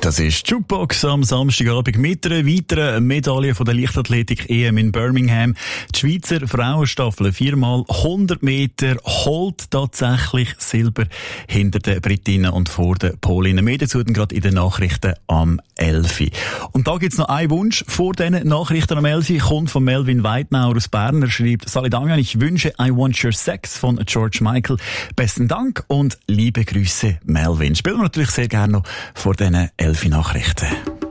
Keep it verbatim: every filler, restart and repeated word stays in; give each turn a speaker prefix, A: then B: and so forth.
A: Das ist Jukebox am Samstagabend mit einer weiteren Medaille von der Leichtathletik-E M in Birmingham. Die Schweizer Frauenstaffel viermal hundert Meter holt tatsächlich Silber hinter den Britinnen und vor den Polinnen. Mehr dazu gerade in den Nachrichten am elf. Und da gibt's noch einen Wunsch vor diesen Nachrichten am elf. Kommt von Melvin Weidnauer aus Bern. Er schreibt: Sali Damian, ich wünsche I Want Your Sex von George Michael. Besten Dank und liebe Grüße, Melvin. Spielen wir natürlich sehr gerne noch vor diesen elf Nachrichten.